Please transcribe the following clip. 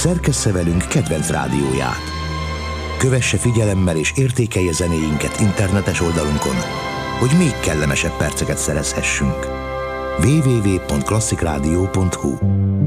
szerkessze velünk kedvenc rádióját. Kövesse figyelemmel és értékelje zenéinket internetes oldalunkon, hogy még kellemesebb perceket szerezhessünk. www.klasszikrádió.hu